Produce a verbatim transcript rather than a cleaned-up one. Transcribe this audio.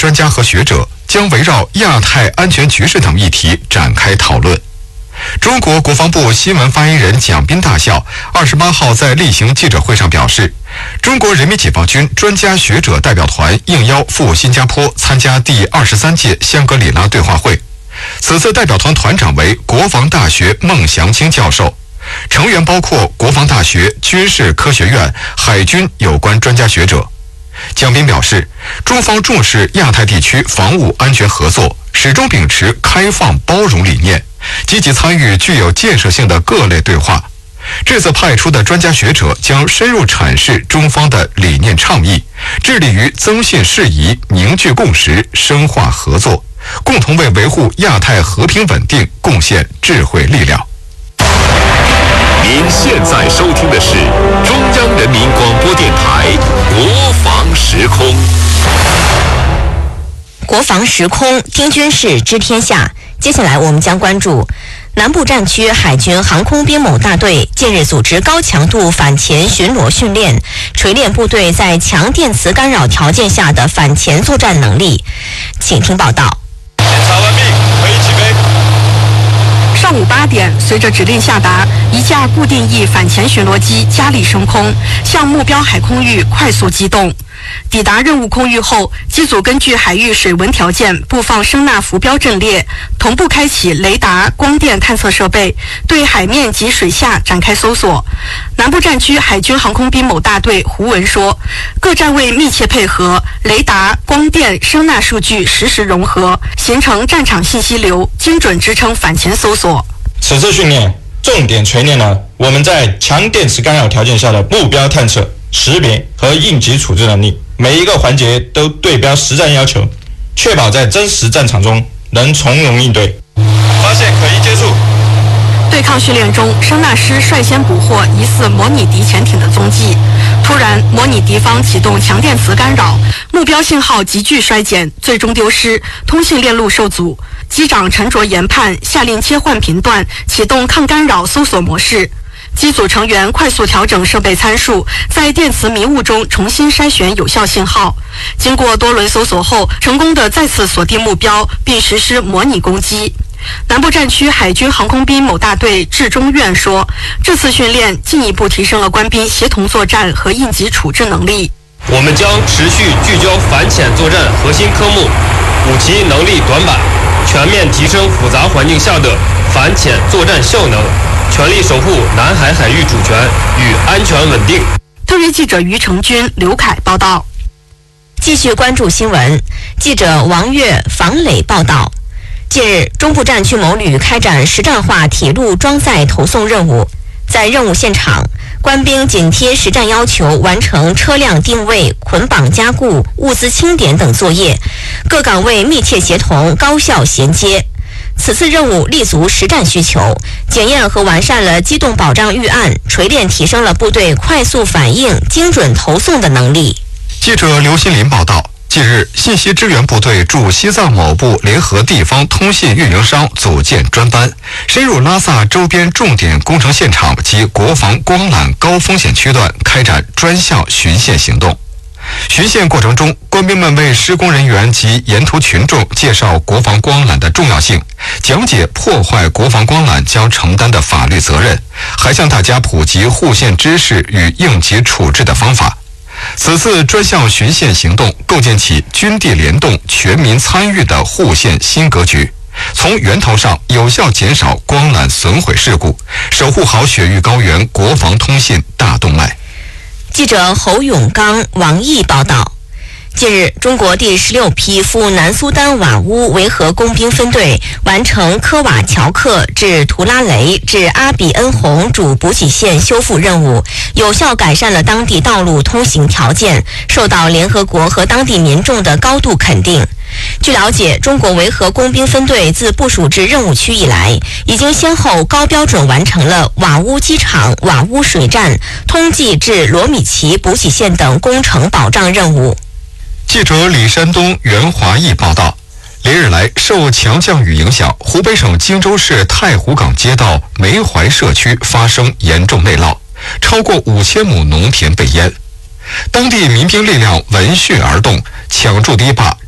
专家和学者将围绕亚太安全局势等议题展开讨论。中国国防部新闻发言人蒋斌大校二十八号在例行记者会上表示，中国人民解放军专家学者代表团应邀赴新加坡参加第二十三届香格里拉对话会。此次代表团团长为国防大学孟祥青教授，成员包括国防大学、军事科学院、海军有关专家学者。蒋斌表示，中方重视亚太地区防务安全合作，始终秉持开放包容理念，积极参与具有建设性的各类对话。这次派出的专家学者将深入阐释中方的理念倡议，致力于增信事宜、凝聚共识、深化合作，共同为维护亚太和平稳定贡献智慧力量。 您现在收听的是中央人民广播电台国防时空。 国防时空，听军事知天下。接下来我们将关注南部战区海军航空兵某大队近日组织高强度反潜巡逻训练，锤炼部队在强电磁干扰条件下的反潜作战能力。请听报道。 检查完毕，可以起飞。 上午八点，随着指令下达，一架固定翼反潜巡逻机加力升空，向目标海空域快速机动。抵达任务空域后，机组根据海域水文条件布放声纳浮标阵列，同步开启雷达、光电探测设备，对海面及水下展开搜索。南部战区海军航空兵某大队胡文说，各站位密切配合，雷达、光电、声纳数据实时融合，形成战场信息流，精准支撑反潜搜索。 此次训练重点锤炼了我们在强电磁干扰条件下的目标探测、识别和应急处置能力，每一个环节都对标实战要求，确保在真实战场中能从容应对。发现可疑接触。 对抗训练中，声纳师率先捕获疑似模拟敌潜艇的踪迹。突然，模拟敌方启动强电磁干扰，目标信号急剧衰减，最终丢失，通信链路受阻。机长沉着研判，下令切换频段，启动抗干扰搜索模式。机组成员快速调整设备参数，在电磁迷雾中重新筛选有效信号。经过多轮搜索后，成功的再次锁定目标，并实施模拟攻击。南部战区海军航空兵某大队至中院说，这次训练进一步提升了官兵协同作战和应急处置能力。 我们将持续聚焦反潜作战核心科目，武器能力短板，全面提升复杂环境下的反潜作战效能，全力守护南海海域主权与安全稳定。 特约记者于成军、刘凯报道。 继续关注新闻，记者王悦、房磊报道。近日，中部战区某旅开展实战化铁路装载投送任务，在任务现场，官兵紧贴实战要求完成车辆定位、捆绑加固、物资清点等作业，各岗位密切协同，高效衔接。此次任务立足实战需求，检验和完善了机动保障预案，锤炼提升了部队快速反应、精准投送的能力。 记者刘新林报道。近日，信息支援部队驻西藏某部联合地方通信运营商组建专班，深入拉萨周边重点工程现场及国防光缆高风险区段开展专项巡线行动。巡线过程中，官兵们为施工人员及沿途群众介绍国防光缆的重要性，讲解破坏国防光缆将承担的法律责任，还向大家普及护线知识与应急处置的方法。此次专项巡线行动构建起军地联动、全民参与的护线新格局，从源头上有效减少光缆损毁事故，守护好雪域高原国防通信大动脉。 记者侯永刚、王毅报道。近日，中国第十六批赴南苏丹瓦乌维和工兵分队完成科瓦乔克至图拉雷至阿比恩洪主补给线修复任务，有效改善了当地道路通行条件，受到联合国和当地民众的高度肯定。据了解，中国维和工兵分队自部署至任务区以来，已经先后高标准完成了瓦乌机场、瓦乌水站、通济至罗米奇补给线等工程保障任务。 记者李山东、袁华义报道，连日来受强降雨影响，湖北省荆州市太湖港街道梅怀社区发生严重内涝，超过五千亩农田被淹。当地民兵力量闻讯而动，抢筑堤坝，